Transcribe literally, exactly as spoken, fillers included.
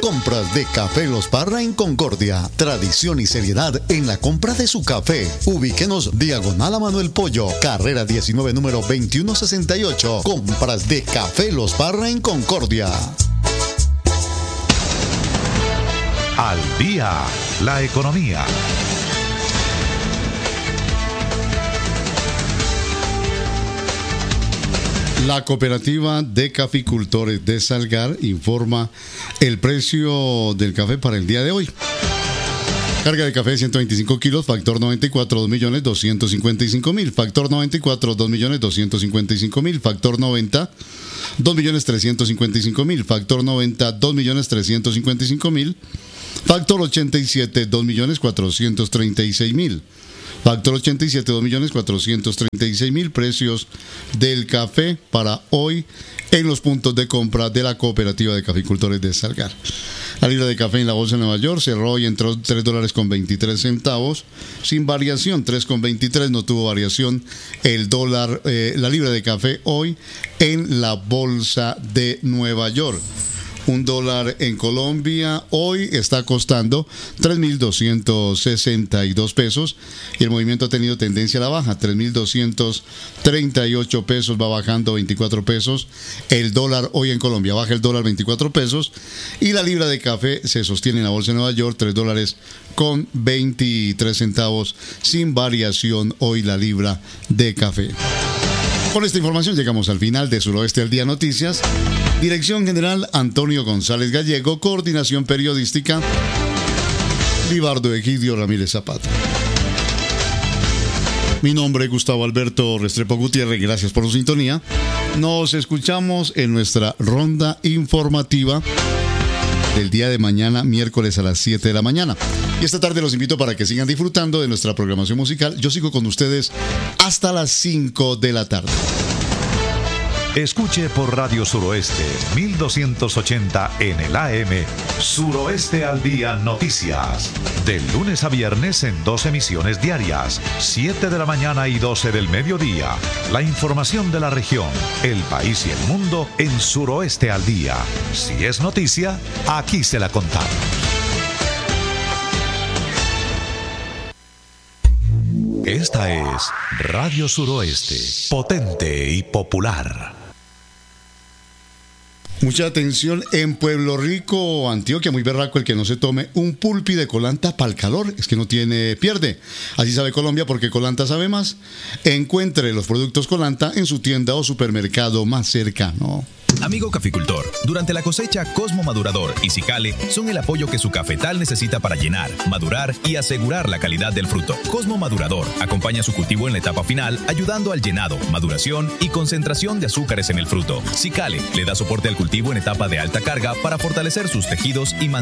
Compras de Café Los Parra en Concordia. Tradición y seriedad en la compra de su café. Ubíquenos diagonal a Manuel Pollo, carrera diecinueve, número veintiuno sesenta y ocho. Compras de Café Los Parra en Concordia. Al día, la economía. La cooperativa de caficultores de Salgar informa el precio del café para el día de hoy. Carga de café de ciento veinticinco kilos, factor noventa y cuatro, dos millones doscientos cincuenta y cinco mil. Factor noventa y cuatro, dos millones doscientos cincuenta y cinco mil. Factor noventa, dos millones trescientos cincuenta y cinco mil. Factor noventa, dos millones trescientos cincuenta y cinco mil. Factor ochenta y siete, dos millones cuatrocientos treinta y seis mil. Factor ochenta y siete, dos millones cuatrocientos treinta y seis mil. Precios del café para hoy en los puntos de compra de la cooperativa de caficultores de Salgar. La libra de café en la bolsa de Nueva York cerró hoy en tres dólares con veintitrés centavos, sin variación, tres con veintitrés, no tuvo variación el dólar, eh, la libra de café hoy en la bolsa de Nueva York. Un dólar en Colombia hoy está costando tres mil doscientos sesenta y dos pesos y el movimiento ha tenido tendencia a la baja, tres mil doscientos treinta y ocho pesos, va bajando veinticuatro pesos. El dólar hoy en Colombia baja el dólar veinticuatro pesos y la libra de café se sostiene en la bolsa de Nueva York, tres dólares con veintitrés centavos, sin variación hoy la libra de café. Con esta información llegamos al final de Suroeste al Día Noticias. Dirección General Antonio González Gallego, Coordinación Periodística Libardo Egidio Ramírez Zapata. Mi nombre es Gustavo Alberto Restrepo Gutiérrez, gracias por su sintonía. Nos escuchamos en nuestra ronda informativa del día de mañana, miércoles a las siete de la mañana. Y esta tarde los invito para que sigan disfrutando de nuestra programación musical. Yo sigo con ustedes hasta las cinco de la tarde. Escuche por Radio Suroeste mil doscientos ochenta en el A M Suroeste al Día Noticias. De lunes a viernes en dos emisiones diarias, siete de la mañana y doce del mediodía. La información de la región, el país y el mundo en Suroeste al Día. Si es noticia, aquí se la contamos. Esta es Radio Suroeste, potente y popular. Mucha atención, en Pueblo Rico, Antioquia, muy berraco el que no se tome un pulpi de colanta para el calor, es que no tiene pierde. Así sabe Colombia porque Colanta sabe más. Encuentre los productos Colanta en su tienda o supermercado más cercano. Amigo caficultor, durante la cosecha Cosmo Madurador y Cicale son el apoyo que su cafetal necesita para llenar, madurar y asegurar la calidad del fruto. Cosmo Madurador acompaña su cultivo en la etapa final, ayudando al llenado, maduración y concentración de azúcares en el fruto. Cicale le da soporte al cultivo en etapa de alta carga para fortalecer sus tejidos y mantener